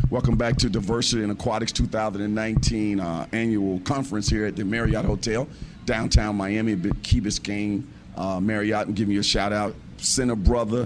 Welcome back to Diversity in Aquatics 2019 annual conference here at the Marriott Hotel, downtown Miami, Key Biscayne Marriott. I'm giving you a shout out. Send a brother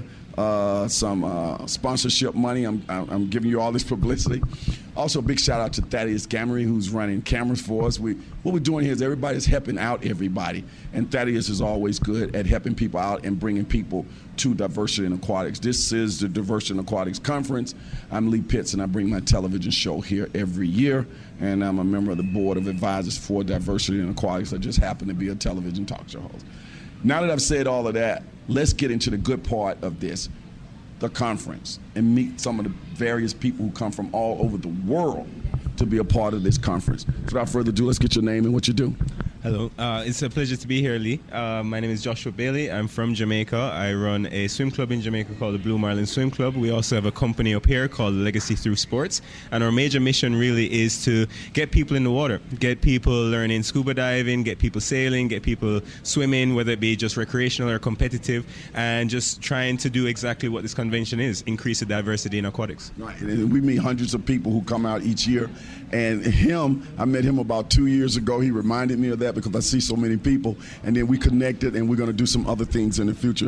some sponsorship money. I'm giving you all this publicity. Also, a big shout out to Thaddeus Gamery, who's running cameras for us. What we're doing here is everybody's helping out everybody. And Thaddeus is always good at helping people out and bringing people to Diversity in Aquatics. This is the Diversity in Aquatics Conference. I'm Lee Pitts, and I bring my television show here every year. And I'm a member of the board of advisors for Diversity in Aquatics. I just happen to be a television talk show host. Now that I've said all of that, let's get into the good part of this, the conference, and meet some of the various people who come from all over the world to be a part of this conference. Without further ado, let's get your name and what you do. Hello, it's a pleasure to be here, Lee. My name is Joshua Bailey. I'm from Jamaica. I run a swim club in Jamaica called the Blue Marlin Swim Club. We also have a company up here called Legacy Through Sports. And our major mission really is to get people in the water, get people learning scuba diving, get people sailing, get people swimming, whether it be just recreational or competitive, and just trying to do exactly what this convention is, increase the diversity in aquatics. Right, and we meet hundreds of people who come out each year. And I met him about 2 years ago. He reminded me of that because I see so many people. And then we connected, and we're going to do some other things in the future.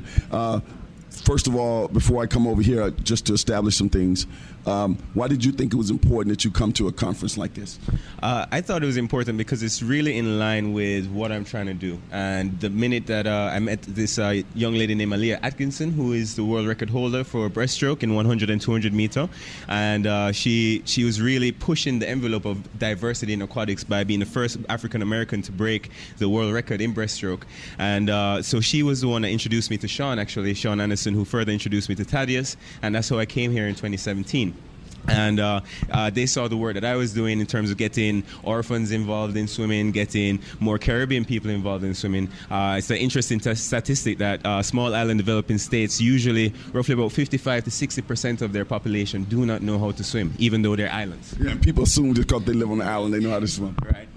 First of all, before I come over here, just to establish some things, why did you think it was important that you come to a conference like this? I thought it was important because it's really in line with what I'm trying to do. And the minute that I met this young lady named Aliyah Atkinson, who is the world record holder for breaststroke in 100 and 200 meter, and she was really pushing the envelope of diversity in aquatics by being the first African American to break the world record in breaststroke. And so she was the one that introduced me to Sean Anderson, who further introduced me to Thaddeus, and that's how I came here in 2017. And they saw the work that I was doing in terms of getting orphans involved in swimming, getting more Caribbean people involved in swimming. It's an interesting statistic that small island developing states, usually roughly about 55 to 60% of their population do not know how to swim, even though they're islands. Yeah, people assume just because they live on the island, they know how to swim. Right.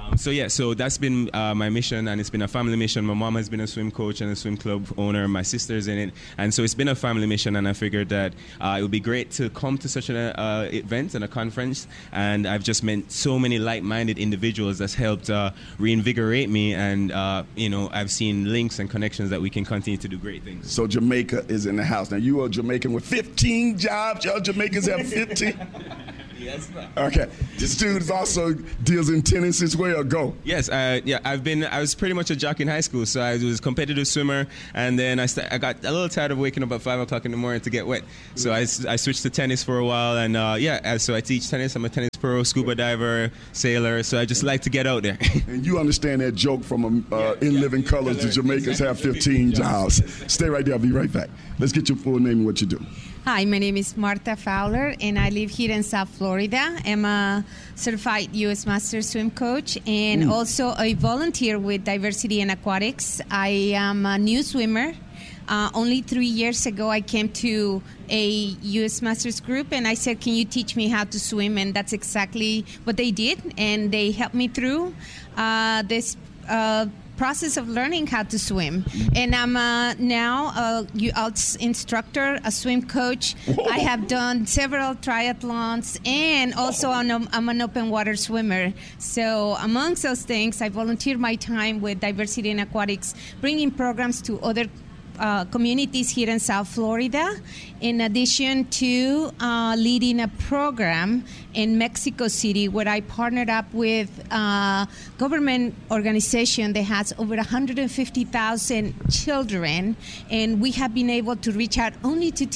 So that's been my mission, and it's been a family mission. My mom has been a swim coach and a swim club owner. My sister's in it, and so it's been a family mission. And I figured that it would be great to come to such an event and a conference. And I've just met so many like-minded individuals that's helped reinvigorate me. And I've seen links and connections that we can continue to do great things. So Jamaica is in the house now. You are Jamaican with 15 jobs. Y'all Jamaicans have 15. Yes, ma'am. Okay. This dude also deals in tennis as well. Go. Yes. I was pretty much a jock in high school, so I was a competitive swimmer, and then I got a little tired of waking up at 5 o'clock in the morning to get wet. So I switched to tennis for a while, and so I teach tennis. I'm a tennis pro, scuba diver, sailor, so I just like to get out there. And you understand that joke from In Living Colors, the Jamaicans have 15 jobs. Stay right there. I'll be right back. Let's get your full name and what you do. Hi, my name is Marta Fowler, and I live here in South Florida. I'm a certified U.S. Master Swim Coach and also a volunteer with Diversity in Aquatics. I am a new swimmer. Only 3 years ago, I came to a U.S. Masters group, and I said, can you teach me how to swim? And that's exactly what they did, and they helped me through this process of learning how to swim. And I'm now a UALTS instructor, a swim coach. Whoa. I have done several triathlons, and also I'm an open water swimmer. So amongst those things, I volunteer my time with Diversity in Aquatics, bringing programs to other communities here in South Florida, in addition to leading a program in Mexico City where I partnered up with a government organization that has over 150,000 children, and we have been able to reach out only to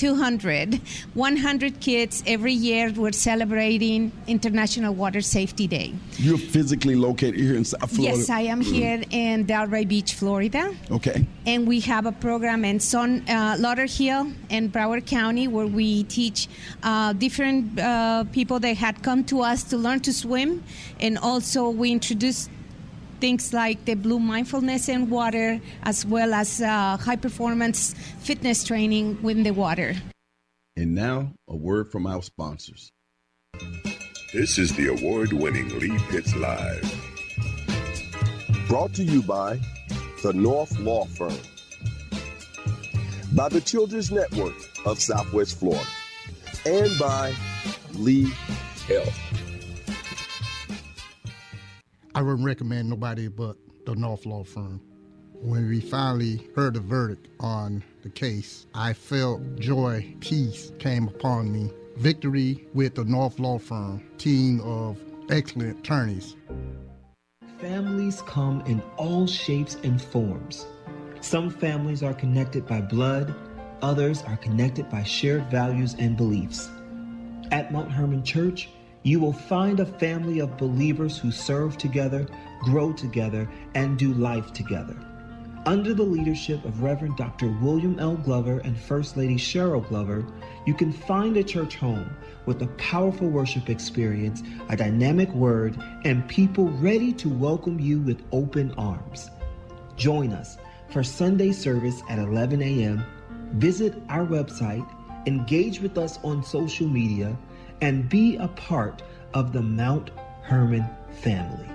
100 kids every year. We're celebrating International Water Safety Day. You're physically located here in South Florida? Yes, I am here in Delray Beach, Florida. Okay. And we have a program in Lauderhill and Broward County where we teach different people that had come to us to learn to swim. And also we introduce things like the Blue Mindfulness in water, as well as high-performance fitness training in the water. And now, a word from our sponsors. This is the award-winning Lee Pitts Live. Brought to you by the North Law Firm, by the Children's Network of Southwest Florida, and by Lee Health. I wouldn't recommend nobody but the North Law Firm. When we finally heard the verdict on the case, I felt joy, peace came upon me. Victory with the North Law Firm, team of excellent attorneys. Families come in all shapes and forms. Some families are connected by blood, others are connected by shared values and beliefs. At Mount Hermon Church, you will find a family of believers who serve together, grow together, and do life together. Under the leadership of Reverend Dr. William L. Glover and First Lady Cheryl Glover, you can find a church home with a powerful worship experience, a dynamic word, and people ready to welcome you with open arms. Join us for Sunday service at 11 a.m. Visit our website, engage with us on social media, and be a part of the Mount Hermon family.